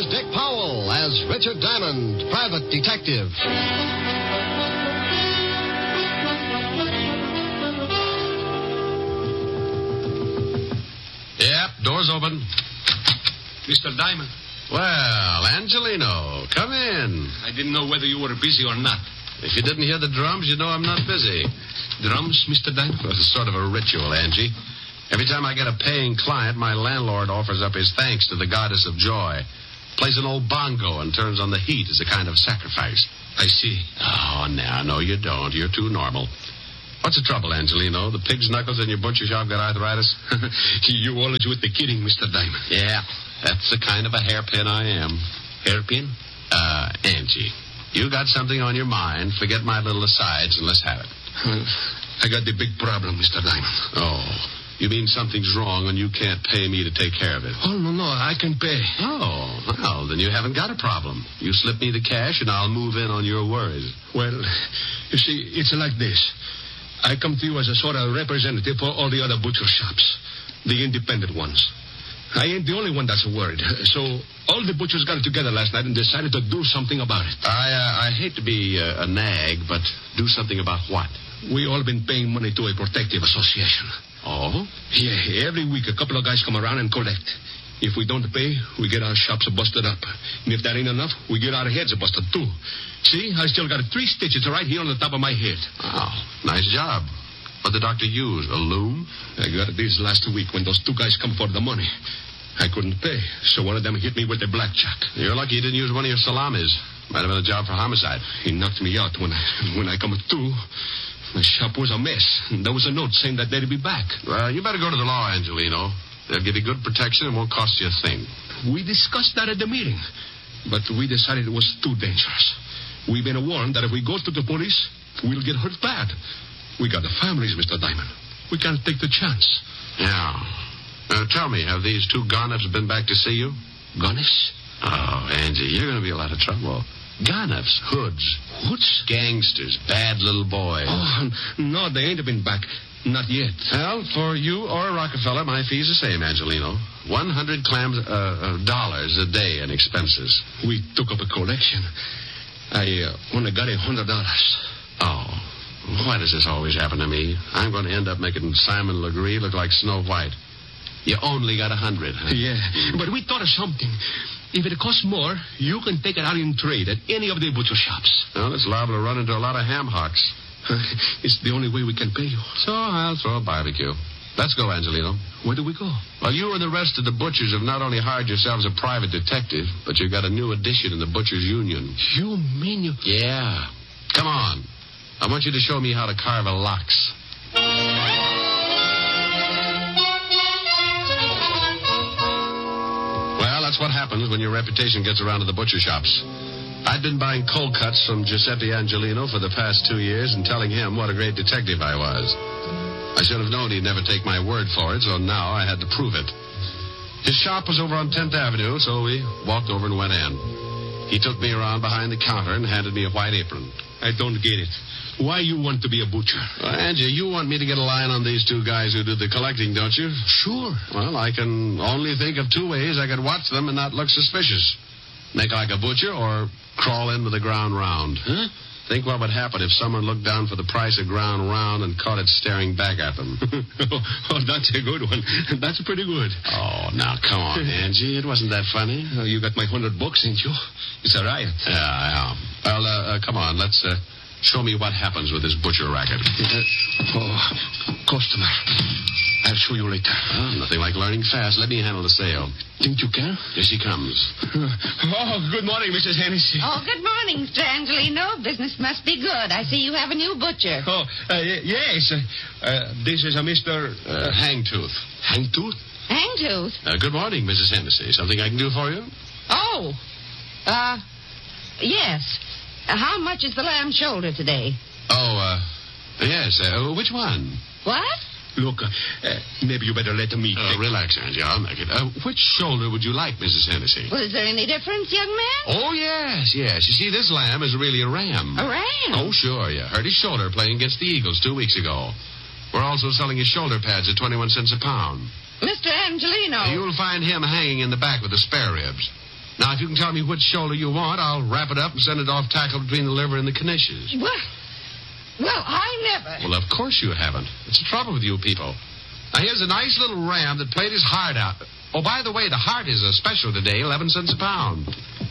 here's Dick Powell as Richard Diamond, private detective. Yep, door's open. Mr. Diamond. Well, Angelino, come in. I didn't know whether you were busy or not. If you didn't hear the drums, you know I'm not busy. Drums, Mr. Diamond? Well, it's sort of a ritual, Angie. Every time I get a paying client, my landlord offers up his thanks to the goddess of joy. Plays an old bongo and turns on the heat as a kind of sacrifice. I see. Oh, no, you don't. You're too normal. What's the trouble, Angelino? The pig's knuckles in your butcher shop got arthritis? You always with the kidding, Mr. Diamond. Yeah, that's the kind of a hairpin I am. Hairpin? Angie, you got something on your mind. Forget my little asides and let's have it. I got the big problem, Mr. Diamond. Oh, you mean something's wrong and you can't pay me to take care of it? Oh, no, I can pay. Oh, well, then you haven't got a problem. You slip me the cash and I'll move in on your worries. Well, you see, it's like this. I come to you as a sort of representative for all the other butcher shops, the independent ones. I ain't the only one that's worried. So all the butchers got together last night and decided to do something about it. I hate to be a nag, but do something about what? We all been paying money to a protective association. Oh? Yeah, every week a couple of guys come around and collect. If we don't pay, we get our shops busted up. And if that ain't enough, we get our heads busted too. See, I still got 3 stitches right here on the top of my head. Oh, nice job. What'd the doctor use, a loom? I got this last week when those 2 guys come for the money. I couldn't pay, so one of them hit me with a blackjack. You're lucky you didn't use one of your salamis. Might have been a job for homicide. He knocked me out when I come to. My shop was a mess. And there was a note saying that they'd be back. Well, you better go to the law, Angelino. They'll give you good protection and won't cost you a thing. We discussed that at the meeting, but we decided it was too dangerous. We've been warned that if we go to the police, we'll get hurt bad. We got the families, Mr. Diamond. We can't take the chance. Yeah. Tell me, have these 2 Garniffs been back to see you? Garniffs? Oh, Angie, you're going to be a lot of trouble. Garniffs, hoods. Hoods? Gangsters, bad little boys. Oh, no, they ain't been back. Not yet. Well, for you or Rockefeller, my fee's the same, Angelino. $100 dollars a day in expenses. We took up a collection. I only got $100. Oh, why does this always happen to me? I'm going to end up making Simon Legree look like Snow White. You only got 100, huh? Yeah, but we thought of something. If it costs more, you can take it out in trade at any of the butcher shops. Well, it's liable to run into a lot of ham hocks. It's the only way we can pay you. So I'll throw a barbecue. Let's go, Angelino. Where do we go? Well, you and the rest of the butchers have not only hired yourselves a private detective, but you've got a new addition in the Butchers' Union. You mean you... Yeah. Come on. I want you to show me how to carve a lox. Well, that's what happens when your reputation gets around to the butcher shops. I'd been buying cold cuts from Giuseppe Angelino for the past 2 years and telling him what a great detective I was. I should have known he'd never take my word for it, so now I had to prove it. His shop was over on 10th Avenue, so we walked over and went in. He took me around behind the counter and handed me a white apron. I don't get it. Why you want to be a butcher? Well, Angie, you want me to get a line on these 2 guys who do the collecting, don't you? Sure. Well, I can only think of 2 ways I could watch them and not look suspicious. Make like a butcher or crawl into the ground round. Huh? Think what would happen if someone looked down for the price of ground round and caught it staring back at them. Oh, that's a good one. That's pretty good. Oh, now, come on, Angie. It wasn't that funny. You got my $100, ain't you? It's a riot. Yeah. Well, come on. Let's show me what happens with this butcher racket. Customer. I'll show you later. Oh, nothing like learning fast. Let me handle the sale. Think you can? Here she comes. Oh, good morning, Mrs. Hennessy. Oh, good morning, Mr. Angelino. Business must be good. I see you have a new butcher. Oh, yes. This is a Mr. Hangtooth. Hangtooth? Hangtooth? Good morning, Mrs. Hennessy. Something I can do for you? Oh. Yes. How much is the lamb shoulder today? Oh, yes. Which one? What? Look, maybe you better let me... Relax, Angie. I'll make it. Which shoulder would you like, Mrs. Hennessy? Well, is there any difference, young man? Oh, yes. You see, this lamb is really a ram. A ram? Oh, sure. You hurt his shoulder playing against the Eagles 2 weeks ago. We're also selling his shoulder pads at 21 cents a pound. Mr. Angelino. You'll find him hanging in the back with the spare ribs. Now, if you can tell me which shoulder you want, I'll wrap it up and send it off tackle between the liver and the knishes. What? Well, I never. Well, of course you haven't. It's the trouble with you people. Now, here's a nice little ram that played his heart out. Oh, by the way, the heart is a special today, 11 cents a pound.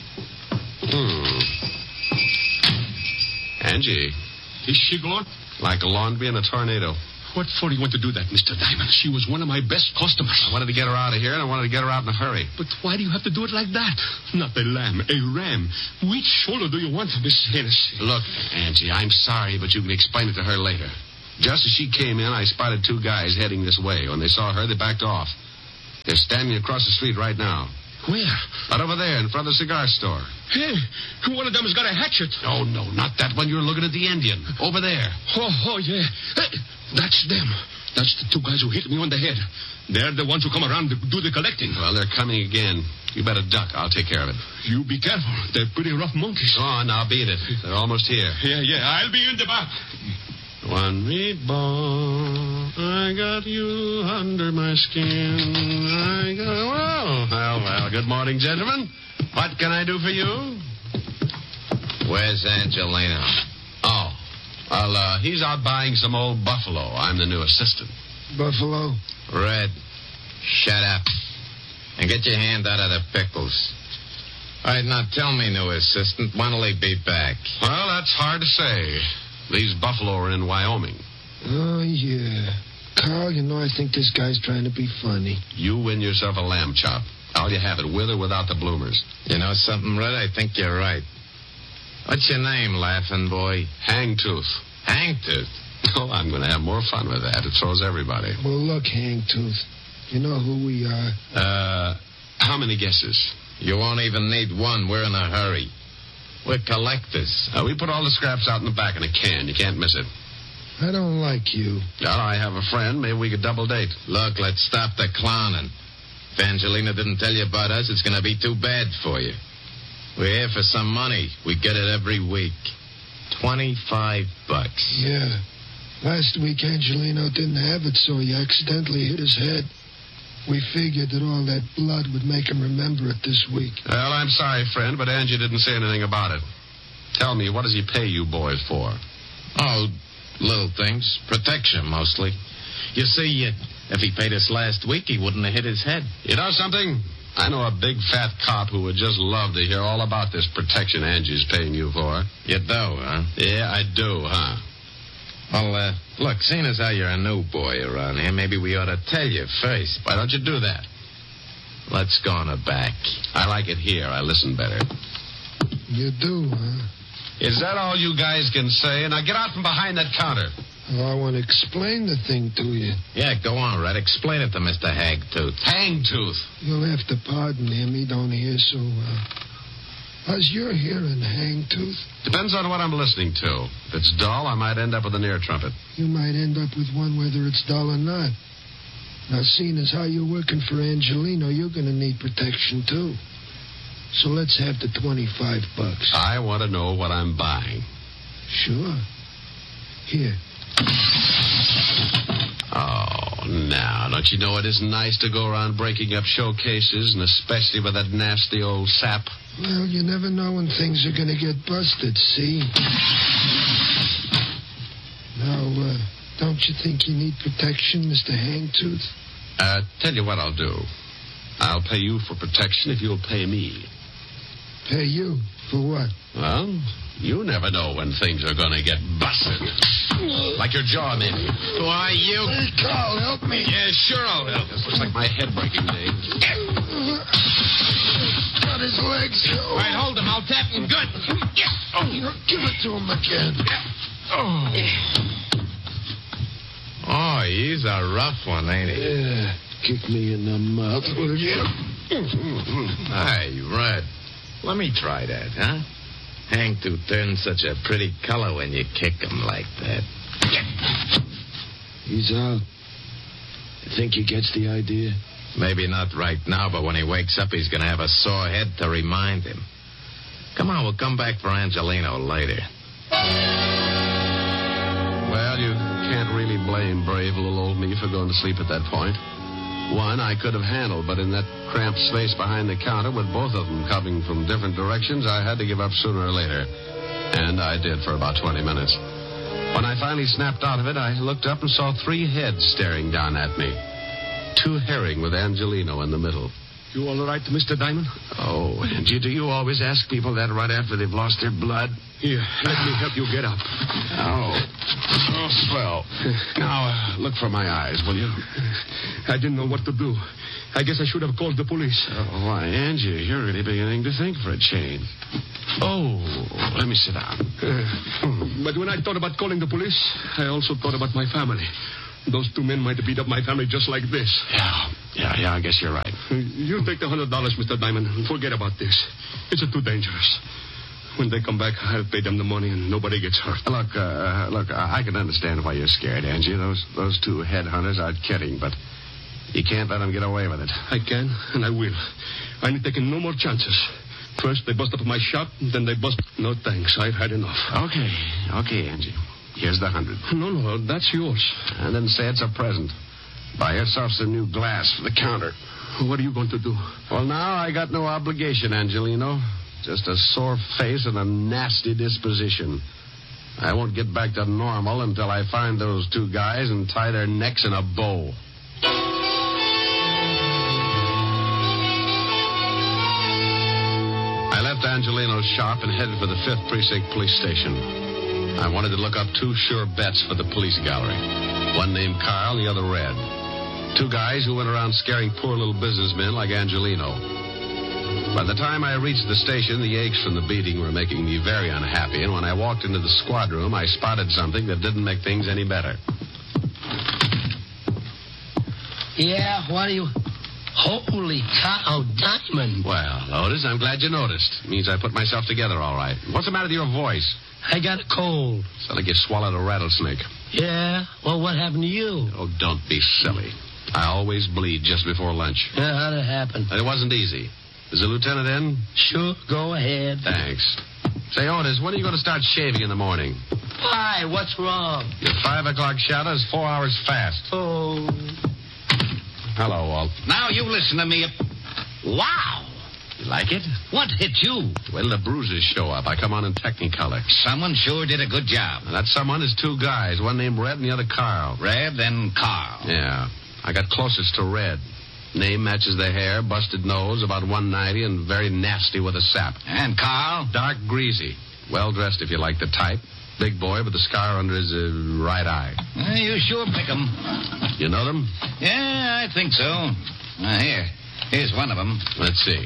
Angie. Is she gone? Like a laundry in a tornado. What for do you want to do that, Mr. Diamond? She was one of my best customers. I wanted to get her out of here, and I wanted to get her out in a hurry. But why do you have to do it like that? Not a lamb, a ram. Which shoulder do you want, Miss Hennessy? Look, Angie, I'm sorry, but you can explain it to her later. Just as she came in, I spotted two guys heading this way. When they saw her, they backed off. They're standing across the street right now. Where? Right over there in front of the cigar store. Hey, one of them has got a hatchet. Oh, no, not that one. You're looking at the Indian. Over there. Oh, yeah. Hey, that's them. That's the two guys who hit me on the head. They're the ones who come around to do the collecting. Well, they're coming again. You better duck. I'll take care of it. You be careful. They're pretty rough monkeys. Go on, now beat it. They're almost here. Yeah. I'll be in the back. One meatball, I got you under my skin. Well, good morning, gentlemen. What can I do for you? Where's Angelino? Oh, well, he's out buying some old buffalo. I'm the new assistant. Buffalo? Red, shut up. And get your hand out of the pickles. All right, now tell me, new assistant, when'll he be back? Well, that's hard to say. These buffalo are in Wyoming. Oh, yeah. Carl, you know, I think this guy's trying to be funny. You win yourself a lamb chop. I'll you have it, with or without the bloomers. You know something, Red? I think you're right. What's your name, laughing boy? Hangtooth. Hangtooth? Oh, I'm going to have more fun with that. It throws everybody. Well, look, Hangtooth, you know who we are. How many guesses? You won't even need one. We're in a hurry. We're collectors. We put all the scraps out in the back in a can. You can't miss it. I don't like you. Well, I have a friend. Maybe we could double date. Look, let's stop the clowning. If Angelina didn't tell you about us, it's going to be too bad for you. We're here for some money. We get it every week. $25. Yeah. Last week, Angelino didn't have it, so he accidentally hit his head. We figured that all that blood would make him remember it this week. Well, I'm sorry, friend, but Angie didn't say anything about it. Tell me, what does he pay you boys for? Oh, little things. Protection, mostly. You see, if he paid us last week, he wouldn't have hit his head. You know something? I know a big fat cop who would just love to hear all about this protection Angie's paying you for. You do, huh? Yeah, I do, huh? Well, look, seeing as how you're a new boy around here, maybe we ought to tell you first. Why don't you do that? Let's go on the back. I like it here. I listen better. You do, huh? Is that all you guys can say? Now get out from behind that counter. Oh, I want to explain the thing to you. Yeah, go on, Red. Explain it to Mr. Hagtooth. Hangtooth. You'll have to pardon him. He don't hear so well. How's your hearing, Hangtooth? Depends on what I'm listening to. If it's dull, I might end up with an ear trumpet. You might end up with one whether it's dull or not. Now, seeing as how you're working for Angelino, you're going to need protection, too. So let's have the $25. I want to know what I'm buying. Sure. Here. Oh, now, don't you know it isn't nice to go around breaking up showcases, and especially with that nasty old sap? Well, you never know when things are going to get busted, see? Now, don't you think you need protection, Mr. Hangtooth? Tell you what I'll do. I'll pay you for protection if you'll pay me. Pay you? For what? Well, you never know when things are going to get busted. Like your jaw, maybe. Why, you... Hey, Carl, help me. Yeah, sure I'll help. This looks like my head-breaking day. Got his legs. All right, hold him. I'll tap him good. Oh, give it to him again. Oh, he's a rough one, ain't he? Yeah. Kick me in the mouth, will you? Hey, Red. Let me try that, huh? Hangtooth turns such a pretty color when you kick him like that. He's out. You think he gets the idea? Maybe not right now, but when he wakes up, he's going to have a sore head to remind him. Come on, we'll come back for Angelino later. Well, you can't really blame brave little old me for going to sleep at that point. One I could have handled, but in that cramped space behind the counter with both of them coming from different directions, I had to give up sooner or later. And I did for about 20 minutes. When I finally snapped out of it, I looked up and saw 3 heads staring down at me. 2 herring with Angelino in the middle. You all right, Mr. Diamond? Oh, Angie, do you always ask people that right after they've lost their blood? Here, let me help you get up. Oh, swell. Now, look for my eyes, will you? I didn't know what to do. I guess I should have called the police. Oh, why, Angie, you're really beginning to think for a change. Oh, let me sit down. But when I thought about calling the police, I also thought about my family. Those 2 men might have beat up my family just like this. Yeah, I guess you're right. You take the $100, Mr. Diamond, and forget about this. It's too dangerous. When they come back, I'll pay them the money and nobody gets hurt. Look, I can understand why you're scared, Angie. Those 2 headhunters are kidding, but you can't let them get away with it. I can, and I will. I ain't taking no more chances. First, they bust up my shop, then they bust... No, thanks. I've had enough. Okay, Angie. Here's the 100. No, that's yours. And then say it's a present. Buy yourself some new glass for the counter. What are you going to do? Well, now I got no obligation, Angelino. Just a sore face and a nasty disposition. I won't get back to normal until I find those 2 guys and tie their necks in a bow. I left Angelino's shop and headed for the 5th Precinct Police Station. I wanted to look up 2 sure bets for the police gallery. One named Carl, the other Red. 2 guys who went around scaring poor little businessmen like Angelino. By the time I reached the station, the aches from the beating were making me very unhappy, and when I walked into the squad room, I spotted something that didn't make things any better. Yeah, what are you... Holy cow, Diamond. Well, Otis, I'm glad you noticed. It means I put myself together all right. What's the matter with your voice? I got a cold. Sounds like you swallowed a rattlesnake. Yeah? Well, what happened to you? Oh, don't be silly. I always bleed just before lunch. Yeah, how'd it happen? It wasn't easy. Is the lieutenant in? Sure, go ahead. Thanks. Say, Otis, when are you going to start shaving in the morning? Why? What's wrong? Your 5 o'clock shadow is 4 hours fast. Oh. Hello, Walt. Now you listen to me. Wow. You like it? What hit you? Well, the bruises show up. I come on in Technicolor. Someone sure did a good job. And that someone is 2 guys. One named Red and the other Carl. Red and Carl. Yeah. I got closest to Red. Name matches the hair, busted nose, about 190, and very nasty with a sap. And Carl? Dark greasy. Well-dressed, if you like the type. Big boy with a scar under his right eye. You sure pick 'em. You know them? Yeah, I think so. Here's one of them. Let's see.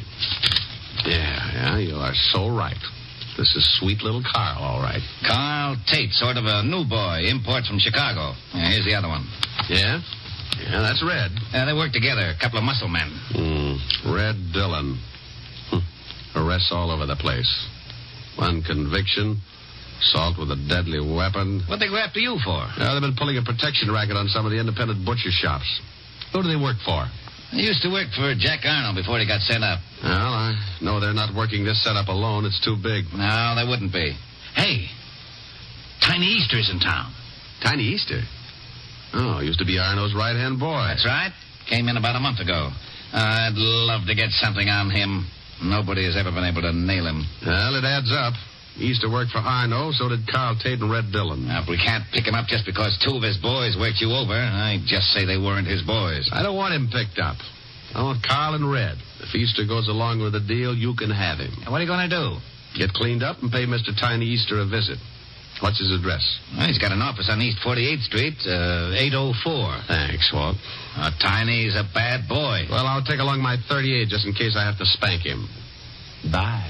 Yeah, you are so right. This is sweet little Carl, all right. Carl Tate, sort of a new boy, import from Chicago. Here's the other one. Yeah? Yeah, that's Red. They work together, a couple of muscle men. Red Dillon. Arrests all over the place. One conviction, assault with a deadly weapon. What'd they go after you for? They've been pulling a protection racket on some of the independent butcher shops. Who do they work for? They used to work for Jack Arnold before he got sent up. Well, I know they're not working this setup alone. It's too big. No, they wouldn't be. Hey, Tiny Easter's in town. Tiny Easter? Oh, used to be Arnold's right-hand boy. That's right. Came in about a month ago. I'd love to get something on him. Nobody has ever been able to nail him. Well, it adds up. He used to work for Arno, so did Carl Tate and Red Dillon. Now, if we can't pick him up just because 2 of his boys worked you over, I just say they weren't his boys. I don't want him picked up. I want Carl and Red. If Easter goes along with the deal, you can have him. What are you going to do? Get cleaned up and pay Mr. Tiny Easter a visit. What's his address? Well, he's got an office on East 48th Street, 804. Thanks, Walt. Tiny's a bad boy. Well, I'll take along my 38 just in case I have to spank him. Bye.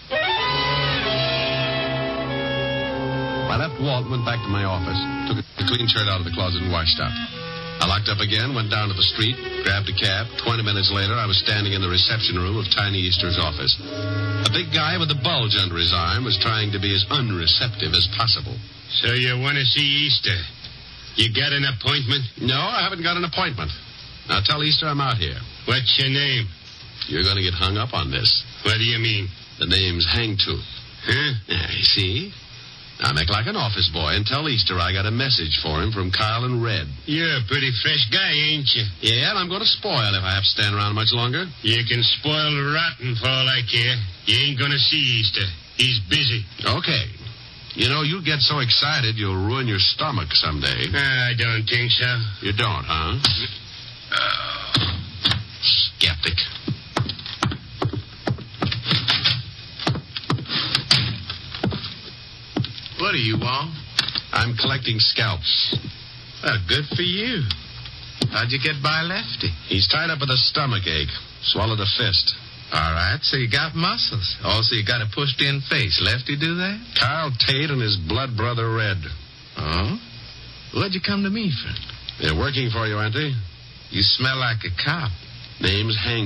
I left Walt and went back to my office, took a clean shirt out of the closet and washed up. I locked up again, went down to the street, grabbed a cab. 20 minutes later, I was standing in the reception room of Tiny Easter's office. A big guy with a bulge under his arm was trying to be as unreceptive as possible. So you want to see Easter? You got an appointment? No, I haven't got an appointment. Now tell Easter I'm out here. What's your name? You're going to get hung up on this. What do you mean? The name's Hangtooth. Huh? Yeah, you see? Now make like an office boy and tell Easter I got a message for him from Kyle and Red. You're a pretty fresh guy, ain't you? Yeah, and I'm going to spoil if I have to stand around much longer. You can spoil rotten for all I care. You ain't gonna see Easter. He's busy. Okay. You know, you get so excited you'll ruin your stomach someday. I don't think so. You don't, huh? Skeptic. What do you want? I'm collecting scalps. Well, good for you. How'd you get by Lefty? He's tied up with a stomach ache. Swallowed a fist. All right, so you got muscles. Also, you got a pushed-in face. Lefty do that? Kyle Tate and his blood brother Red. Oh? What'd you come to me for? They're working for you, aren't they? You smell like a cop. Name's Hank.